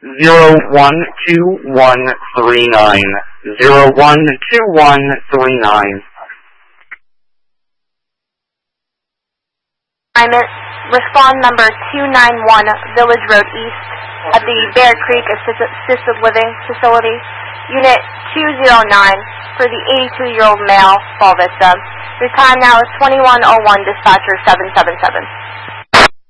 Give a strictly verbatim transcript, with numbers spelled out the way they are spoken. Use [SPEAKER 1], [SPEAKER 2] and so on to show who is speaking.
[SPEAKER 1] zero one two one three nine. zero one two one three nine.
[SPEAKER 2] I'm at respond number two nine one Village Road East at the Bear Creek Assisted, Assisted Living Facility, Unit two zero nine for the eighty-two-year-old male, Fall Vista. Your time now is twenty-one oh one, dispatcher seven seven seven.